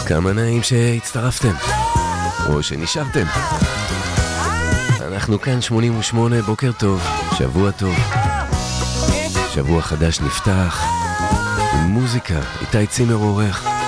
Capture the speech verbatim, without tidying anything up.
כמה נעים שהצטרפתם או שנשארתם. אנחנו כאן שמונים ושמונה, בוקר טוב, שבוע טוב, שבוע חדש נפתח עם מוזיקה. איתי צימר עורך,